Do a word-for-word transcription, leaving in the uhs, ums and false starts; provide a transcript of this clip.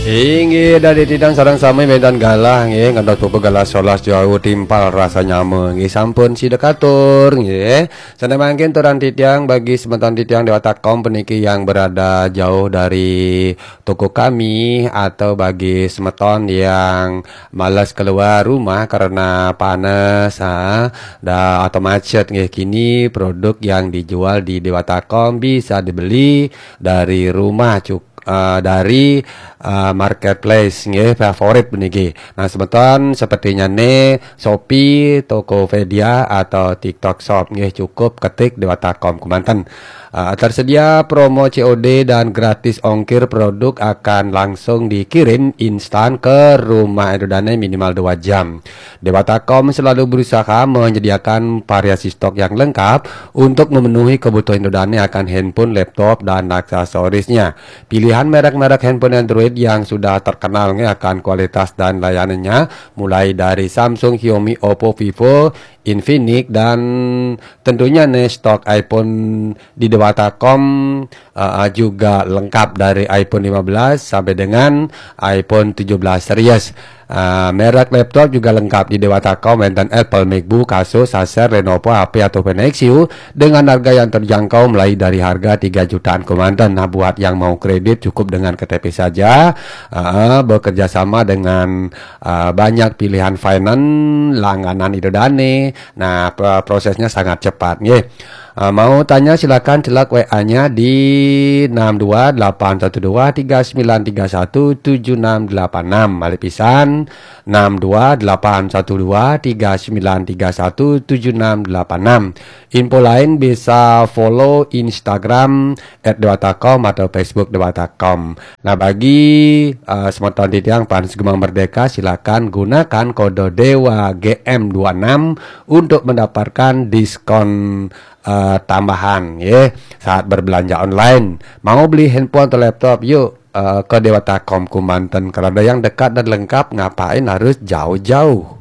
Inggih dari tidang sarang sami medan galah nggih ngantos pupu galah solas jauh timpal rasa nyame nggih sampun si dekatur nggih. Sana mangkin turun titiang bagi semeton titiang Dewatakom peniki yang berada jauh dari toko kami atau bagi semeton yang malas keluar rumah karena panas ha, dah atau macet nggih kini produk yang dijual di Dewatakom bisa dibeli dari rumah cukup Uh, dari uh, marketplace nggih favorit beniki. Nah, semeton sepertinya nih Shopee, Tokopedia atau TikTok Shop nggih cukup ketik Dewatakom Kumanten. Uh, tersedia promo C O D dan gratis ongkir produk akan langsung dikirim instan ke rumah Edodane minimal dua jam. Dewatakom selalu berusaha menyediakan variasi stok yang lengkap untuk memenuhi kebutuhan Edodane akan handphone, laptop, dan aksesorisnya. Pilihan merek-merek handphone Android yang sudah terkenal akan kualitas dan layanannya mulai dari Samsung, Xiaomi, Oppo, Vivo, Infinix, dan tentunya nih stok iPhone di Dewatakom uh, juga lengkap dari iPhone lima belas sampai dengan iPhone tujuh belas series. Uh, merek laptop juga lengkap di Dewatakom dan Apple, MacBook, Asus, Acer, Lenovo, H P atau Nexus dengan harga yang terjangkau mulai dari harga tiga jutaan komandan. Nah, buat yang mau kredit cukup dengan K T P saja. Uh, bekerja sama dengan uh, banyak pilihan finance langganan Edodane. Nah, prosesnya sangat cepat nggih. Uh, mau tanya silakan celak W A-nya di enam dua delapan satu dua tiga sembilan tiga satu tujuh enam delapan enam. Mali pisan enam dua delapan satu dua tiga sembilan tiga satu tujuh enam delapan enam. Info lain bisa follow Instagram et dewatakom atau Facebook Dewatakom. Nah, bagi uh, semeton titiang Panas Gemang Merdeka silakan gunakan kode Dewa G M dua puluh enam untuk mendapatkan diskon Uh, tambahan ya saat berbelanja online. Mau beli handphone atau laptop, yuk uh, ke Dewatakom Kumanten. Kalau ada yang dekat dan lengkap, ngapain harus jauh-jauh?